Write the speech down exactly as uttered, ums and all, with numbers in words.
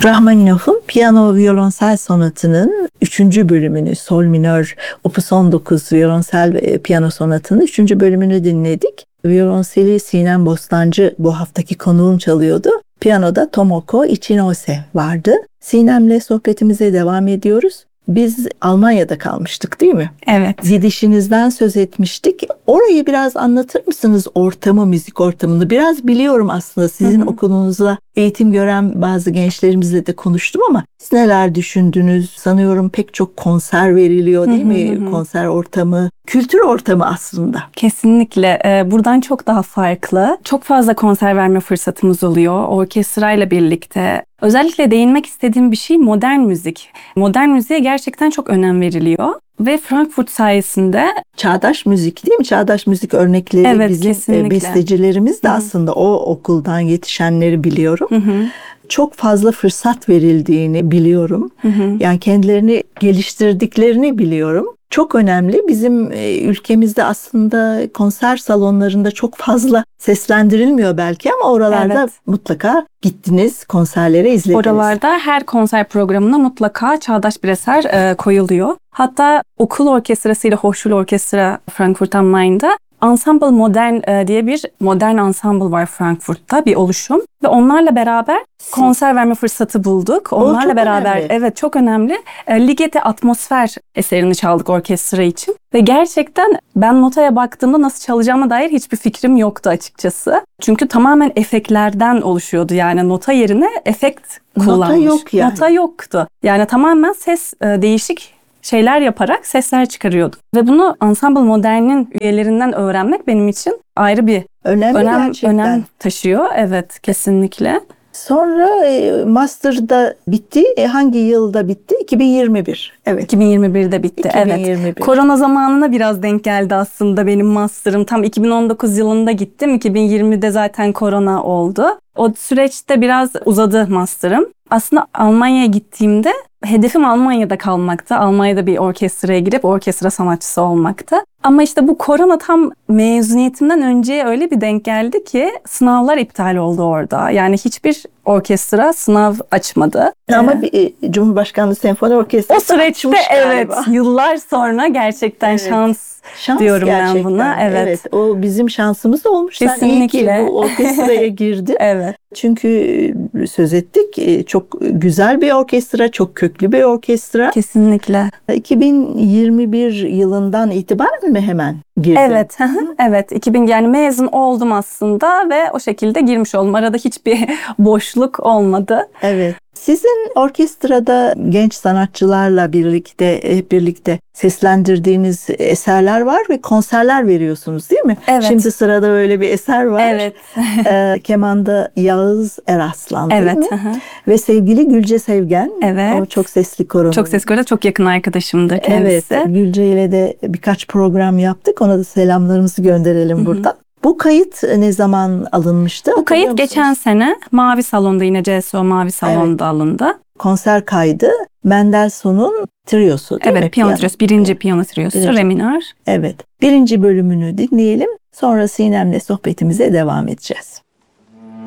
Rahmaninov'un Piyano Violonsel Sonatı'nın üçüncü bölümünü, Sol minör Opus on dokuz Violonsel ve Piyano Sonatı'nın üçüncü bölümünü dinledik. Violonseli Sinem Bostancı bu haftaki konuğum çalıyordu. Piyanoda Tomoko Ichinose vardı. Sinem'le sohbetimize devam ediyoruz. Biz Almanya'da kalmıştık değil mi? Evet. Gidişinizden söz etmiştik. Orayı biraz anlatır mısınız, ortamı, müzik ortamını? Biraz biliyorum aslında, sizin hı hı. okulunuzda eğitim gören bazı gençlerimizle de konuştum ama siz neler düşündünüz? Sanıyorum pek çok konser veriliyor değil hı hı. mi? Konser ortamı, kültür ortamı aslında. Kesinlikle. Buradan çok daha farklı. Çok fazla konser verme fırsatımız oluyor. Orkestrayla birlikte. Özellikle değinmek istediğim bir şey modern müzik. Modern müziğe gerçekten çok önem veriliyor. Ve Frankfurt sayesinde... Çağdaş müzik değil mi? Çağdaş müzik örnekleri evet, bizim kesinlikle. bestecilerimiz de Hı-hı. aslında o okuldan yetişenleri biliyorum. Hı-hı. Çok fazla fırsat verildiğini biliyorum. Hı-hı. Yani kendilerini geliştirdiklerini biliyorum. Çok önemli. Bizim ülkemizde aslında konser salonlarında çok fazla seslendirilmiyor belki ama oralarda evet. mutlaka gittiniz, konserlere izlediniz. Oralarda her konser programına mutlaka çağdaş bir eser e, koyuluyor. Hatta okul orkestrasıyla Hochschule Orkestra Frankfurt am Main'da Ensemble Modern e, diye bir modern ensemble var Frankfurt'ta, bir oluşum ve onlarla beraber konser verme fırsatı bulduk. Onlarla beraber önemli. evet çok önemli. E, Ligeti Atmosfer eserini çaldık orkestra için ve gerçekten ben notaya baktığımda nasıl çalacağıma dair hiçbir fikrim yoktu açıkçası. Çünkü tamamen efektlerden oluşuyordu, yani nota yerine efekt kullanmış. Nota yok yani. Nota yoktu. Yani tamamen ses e, değişik şeyler yaparak sesler çıkarıyorduk. Ve bunu Ensemble Modern'in üyelerinden öğrenmek benim için ayrı bir önemli önem, önem taşıyor. Evet, kesinlikle. Sonra e, Master'da bitti. E, hangi yılda bitti? iki bin yirmi bir. Evet. iki bin yirmi birde bitti. iki bin yirmi bir. Evet. Korona zamanına biraz denk geldi aslında benim master'ım. Tam iki bin on dokuz yılında gittim. iki bin yirmide zaten korona oldu. O süreçte biraz uzadı master'ım. Aslında Almanya'ya gittiğimde hedefim Almanya'da kalmaktı. Almanya'da bir orkestraya girip orkestra sanatçısı olmaktı. Ama işte bu korona tam mezuniyetimden önce öyle bir denk geldi ki sınavlar iptal oldu orada. Yani hiçbir orkestra sınav açmadı. Ama bir Cumhurbaşkanlığı Senfoni Orkestrası o süreçte evet galiba. Yıllar sonra gerçekten evet. şans, şans diyorum gerçekten. Ben buna. Evet. evet. O bizim şansımız olmuş. Kesinlikle. Sen iyi ki bu orkestraya girdin. evet. Çünkü söz ettik, çok güzel bir orkestra, çok köklü bir orkestra. Kesinlikle. iki bin yirmi bir yılından itibaren mi hemen girdin? Evet. evet. iki bin yani mezun oldum aslında ve o şekilde girmiş oldum. Arada hiçbir boşluk olmadı. Evet. Sizin orkestrada genç sanatçılarla birlikte, hep birlikte seslendirdiğiniz eserler var ve konserler veriyorsunuz değil mi? Evet. Şimdi sırada öyle bir eser var. Evet. ee, kemanda Yağız Eraslan değil evet. mi? Ve sevgili Gülce Sevgen. Evet. O çok sesli koronun. Çok sesli koronun, çok yakın arkadaşımdır kendisi. Evet. Gülce ile de birkaç program yaptık. Ona da selamlarımızı gönderelim Hı-hı. buradan. Bu kayıt ne zaman alınmıştı? Bu kayıt geçen sene Mavi Salon'da, yine C S O Mavi Salon'da evet. alındı. Konser kaydı Mendelssohn'un triosu değil evet, mi? Piyano triosu, birinci piyano triosu, re minör. Evet, birinci bölümünü dinleyelim. Sonra Sinem'le sohbetimize devam edeceğiz.